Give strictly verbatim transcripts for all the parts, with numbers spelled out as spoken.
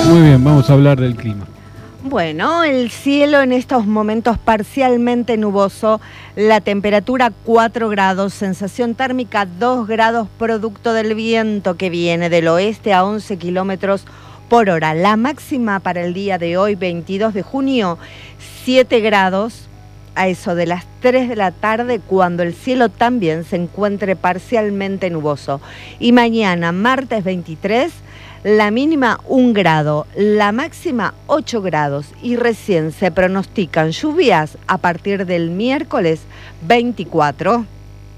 Muy bien, vamos a hablar del clima. Bueno, el cielo en estos momentos parcialmente nuboso, la temperatura cuatro grados, sensación térmica dos grados, producto del viento que viene del oeste a once kilómetros por hora. La máxima para el día de hoy, veintidós de junio, siete grados, a eso de las tres de la tarde, cuando el cielo también se encuentre parcialmente nuboso. Y mañana, martes veintitrés, la mínima un grado, la máxima ocho grados y recién se pronostican lluvias a partir del miércoles veinticuatro.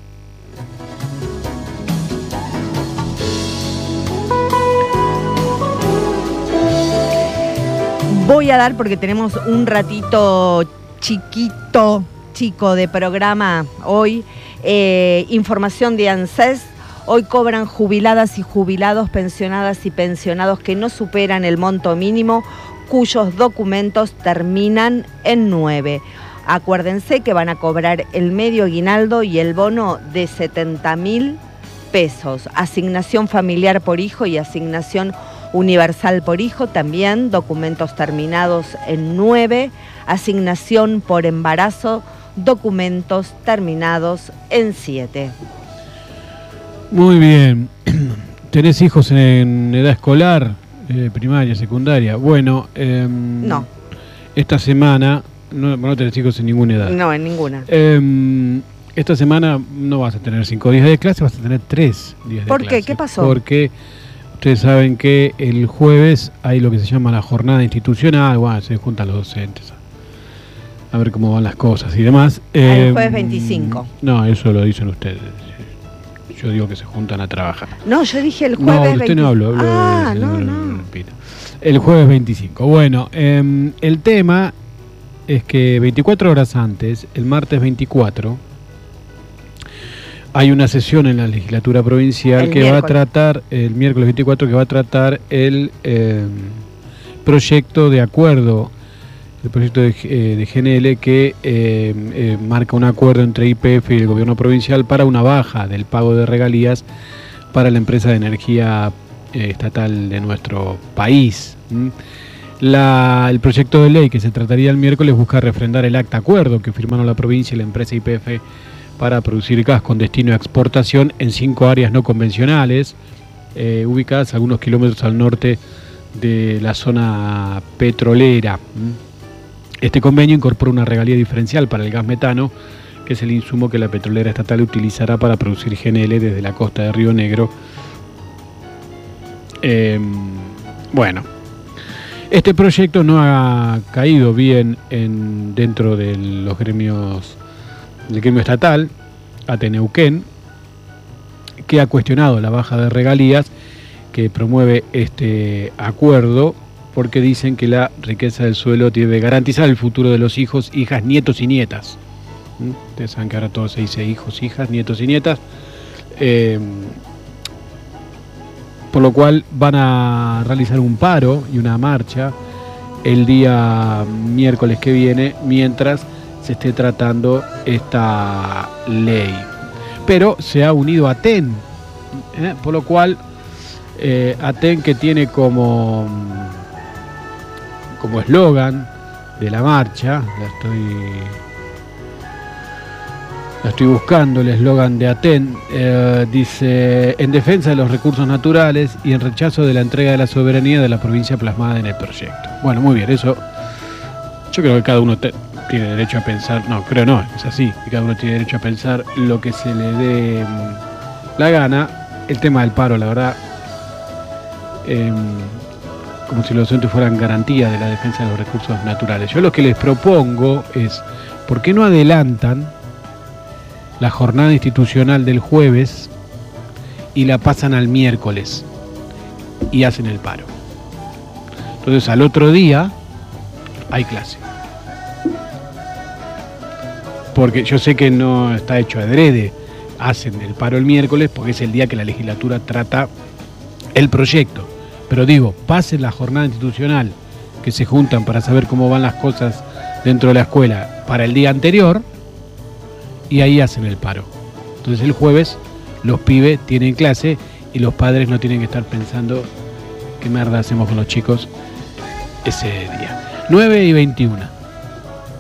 Voy a dar, porque tenemos un ratito chiquito, chico de programa hoy, eh, información de ANSES. Hoy cobran jubiladas y jubilados, pensionadas y pensionados que no superan el monto mínimo, cuyos documentos terminan en nueve. Acuérdense que van a cobrar el medio aguinaldo y el bono de setenta mil pesos. Asignación familiar por hijo y asignación universal por hijo, también documentos terminados en nueve. Asignación por embarazo, documentos terminados en siete. Muy bien. ¿Tenés hijos en edad escolar, eh, primaria, secundaria? Bueno, eh, no. Esta semana, no, no tenés hijos en ninguna edad. No, en ninguna. Eh, esta semana no vas a tener cinco días de clase, vas a tener tres días de ¿Por clase. qué? ¿Qué pasó? Porque ustedes saben que el jueves hay lo que se llama la jornada institucional, bueno, se juntan los docentes a, a ver cómo van las cosas y demás. Ah, el Eh, jueves veinticinco. No, eso lo dicen ustedes. Yo digo que se juntan a trabajar. No, yo dije el jueves No, usted veinticinco. no habló. habló Ah, de, no, de, no. El jueves veinticinco. Bueno, eh, el tema es que veinticuatro horas antes, el martes veinticuatro, hay una sesión en la legislatura provincial El que miércoles. va a tratar, el miércoles veinticuatro, que va a tratar el eh, proyecto de acuerdo, el proyecto de, eh, de G N L que eh, eh, marca un acuerdo entre Y P F y el gobierno provincial para una baja del pago de regalías para la empresa de energía eh, estatal de nuestro país. ¿Mm? La, el proyecto de ley que se trataría el miércoles busca refrendar el acta acuerdo que firmaron la provincia y la empresa Y P F para producir gas con destino a exportación en cinco áreas no convencionales, eh, ubicadas a algunos kilómetros al norte de la zona petrolera. ¿Mm? Este convenio incorpora una regalía diferencial para el gas metano, que es el insumo que la petrolera estatal utilizará para producir G N L desde la costa de Río Negro. Eh, bueno, este proyecto no ha caído bien en, dentro de los gremios, del gremio estatal, Ateneuquén, que ha cuestionado la baja de regalías que promueve este acuerdo, porque dicen que la riqueza del suelo debe garantizar el futuro de los hijos, hijas, nietos y nietas. ¿Mm? Ustedes saben que ahora todo se dice hijos, hijas, nietos y nietas. Eh, por lo cual van a realizar un paro y una marcha el día miércoles que viene, mientras se esté tratando esta ley. Pero se ha unido Aten, ¿eh? Por lo cual eh, Aten, que tiene como... como eslogan de la marcha, la estoy la estoy buscando, el eslogan de Aten, eh, dice: en defensa de los recursos naturales y en rechazo de la entrega de la soberanía de la provincia plasmada en el proyecto. Bueno, muy bien, eso yo creo que cada uno te, tiene derecho a pensar, no, creo no, es así, que cada uno tiene derecho a pensar lo que se le dé mm, la gana. El tema del paro, la verdad, eh, como si los docentes fueran garantía de la defensa de los recursos naturales. Yo lo que les propongo es, ¿por qué no adelantan la jornada institucional del jueves y la pasan al miércoles y hacen el paro? Entonces al otro día hay clase. Porque yo sé que no está hecho adrede, hacen el paro el miércoles porque es el día que la legislatura trata el proyecto. Pero digo, pasen la jornada institucional, que se juntan para saber cómo van las cosas dentro de la escuela, para el día anterior, y ahí hacen el paro. Entonces el jueves los pibes tienen clase y los padres no tienen que estar pensando qué mierda hacemos con los chicos ese día. nueve y veintiuno.